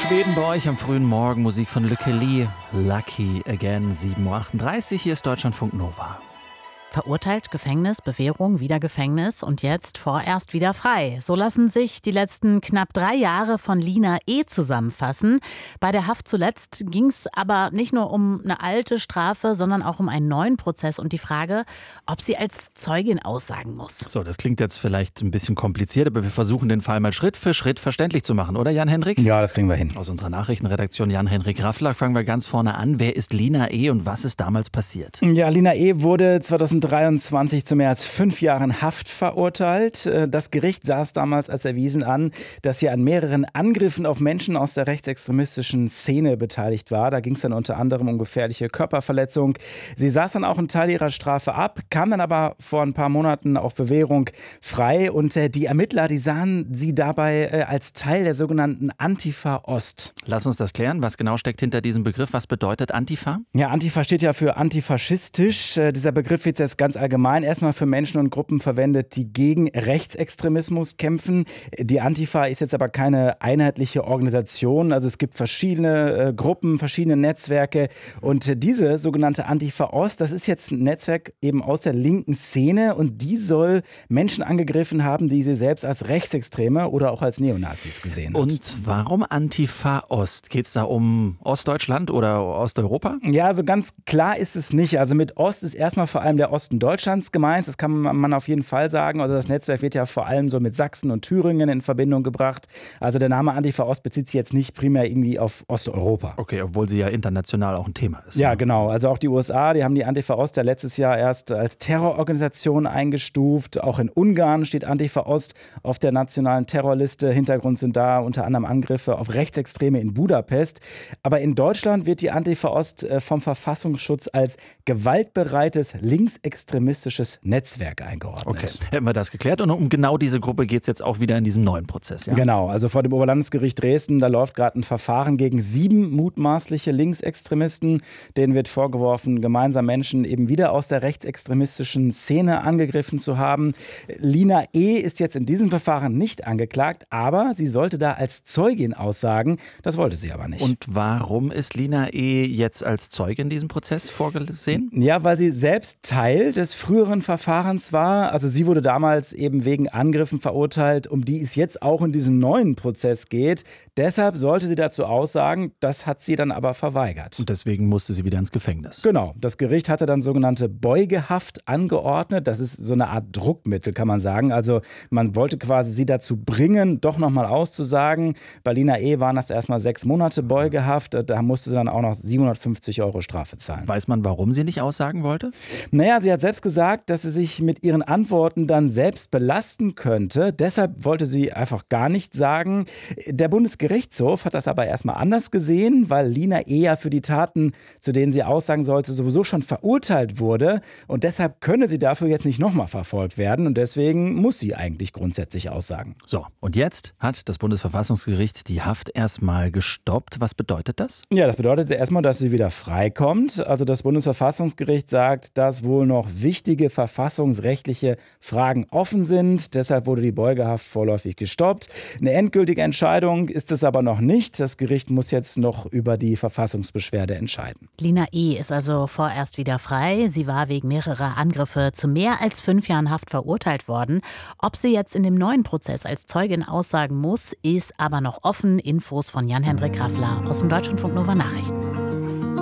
Schweden bei euch am frühen Morgen. Musik von Lykke Li, Lucky Again, 7.38 Uhr. Hier ist Deutschlandfunk Nova. Verurteilt, Gefängnis, Bewährung, wieder Gefängnis und jetzt vorerst wieder frei. So lassen sich die letzten knapp 3 Jahre von Lina E. zusammenfassen. Bei der Haft zuletzt ging es aber nicht nur um eine alte Strafe, sondern auch um einen neuen Prozess und die Frage, ob sie als Zeugin aussagen muss. So, das klingt jetzt vielleicht ein bisschen kompliziert, aber wir versuchen den Fall mal Schritt für Schritt verständlich zu machen, oder Jan-Henrik? Ja, das kriegen wir hin. Aus unserer Nachrichtenredaktion Jan-Henrik Raffler fangen wir ganz vorne an. Wer ist Lina E. und was ist damals passiert? Ja, Lina E. wurde 2023 zu mehr als 5 Jahren Haft verurteilt. Das Gericht sah es damals als erwiesen an, dass sie an mehreren Angriffen auf Menschen aus der rechtsextremistischen Szene beteiligt war. Da ging es dann unter anderem um gefährliche Körperverletzung. Sie saß dann auch einen Teil ihrer Strafe ab, kam dann aber vor ein paar Monaten auf Bewährung frei. Und die Ermittler, die sahen sie dabei als Teil der sogenannten Antifa Ost. Lass uns das klären. Was genau steckt hinter diesem Begriff? Was bedeutet Antifa? Ja, Antifa steht ja für antifaschistisch. Dieser Begriff wird jetzt ganz allgemein erstmal für Menschen und Gruppen verwendet, die gegen Rechtsextremismus kämpfen. Die Antifa ist jetzt aber keine einheitliche Organisation. Also es gibt verschiedene Gruppen, verschiedene Netzwerke. Und diese sogenannte Antifa Ost, das ist jetzt ein Netzwerk eben aus der linken Szene. Und die soll Menschen angegriffen haben, die sie selbst als Rechtsextreme oder auch als Neonazis gesehen hat. Und warum Antifa Ost? Geht es da um Ostdeutschland oder Osteuropa? Ja, also ganz klar ist es nicht. Also mit Ost ist erstmal vor allem der Osten Deutschlands gemeint. Das kann man auf jeden Fall sagen. Also das Netzwerk wird ja vor allem so mit Sachsen und Thüringen in Verbindung gebracht. Also der Name Antifa Ost bezieht sich jetzt nicht primär irgendwie auf Osteuropa. Okay, obwohl sie ja international auch ein Thema ist. Ja, genau. Also auch die USA, die haben die Antifa Ost ja letztes Jahr erst als Terrororganisation eingestuft. Auch in Ungarn steht Antifa Ost auf der nationalen Terrorliste. Hintergrund sind da unter anderem Angriffe auf Rechtsextreme in Budapest. Aber in Deutschland wird die Antifa Ost vom Verfassungsschutz als gewaltbereites linksextremistisches Netzwerk eingeordnet. Okay, hätten wir das geklärt. Und um genau diese Gruppe geht es jetzt auch wieder in diesem neuen Prozess, ja? Genau, also vor dem Oberlandesgericht Dresden, da läuft gerade ein Verfahren gegen 7 mutmaßliche Linksextremisten. Denen wird vorgeworfen, gemeinsam Menschen eben wieder aus der rechtsextremistischen Szene angegriffen zu haben. Lina E. ist jetzt in diesem Verfahren nicht angeklagt, aber sie sollte da als Zeugin aussagen. Das wollte sie aber nicht. Und warum ist Lina E. jetzt als Zeugin in diesem Prozess vorgesehen? Ja, weil sie selbst Teil des früheren Verfahrens war. Also sie wurde damals eben wegen Angriffen verurteilt, um die es jetzt auch in diesem neuen Prozess geht. Deshalb sollte sie dazu aussagen, das hat sie dann aber verweigert. Und deswegen musste sie wieder ins Gefängnis. Genau, das Gericht hatte dann sogenannte Beugehaft angeordnet. Das ist so eine Art Druckmittel, kann man sagen. Also man wollte quasi sie dazu bringen, doch nochmal auszusagen. Bei Lina E. waren das erstmal 6 Monate Beugehaft. Da musste sie dann auch noch 750 € Strafe zahlen. Weiß man, warum sie nicht aussagen wollte? Naja, sie hat selbst gesagt, dass sie sich mit ihren Antworten dann selbst belasten könnte. Deshalb wollte sie einfach gar nichts sagen. Der Bundesgerichtshof hat das aber erstmal anders gesehen, weil Lina eher für die Taten, zu denen sie aussagen sollte, sowieso schon verurteilt wurde. Und deshalb könne sie dafür jetzt nicht nochmal verfolgt werden. Und deswegen muss sie eigentlich grundsätzlich aussagen. So, und jetzt hat das Bundesverfassungsgericht die Haft erstmal gestoppt. Was bedeutet das? Ja, das bedeutet erstmal, dass sie wieder freikommt. Also das Bundesverfassungsgericht sagt, dass wohl noch wichtige verfassungsrechtliche Fragen offen sind. Deshalb wurde die Beugehaft vorläufig gestoppt. Eine endgültige Entscheidung ist es aber noch nicht. Das Gericht muss jetzt noch über die Verfassungsbeschwerde entscheiden. Lina E. ist also vorerst wieder frei. Sie war wegen mehrerer Angriffe zu mehr als 5 Jahren Haft verurteilt worden. Ob sie jetzt in dem neuen Prozess als Zeugin aussagen muss, ist aber noch offen. Infos von Jan-Henrik Raffler aus dem Deutschlandfunk Nova Nachrichten.